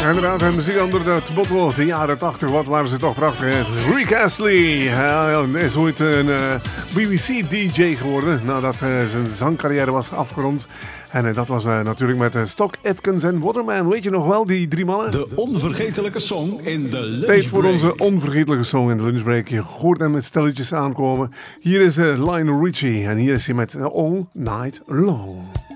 Inderdaad, muziek onder het motto, de jaren 80, wat waren ze toch prachtig. Rick Astley, hij is ooit een BBC-DJ geworden nadat zijn zangcarrière was afgerond. En dat was natuurlijk met Stock Aitken en Waterman. Weet je nog wel, die drie mannen? De onvergetelijke song in de lunchbreak. Tijd voor onze onvergetelijke song in de lunchbreak. Je hoort hem met stelletjes aankomen. Hier is Lionel Richie en hier is hij met All Night Long.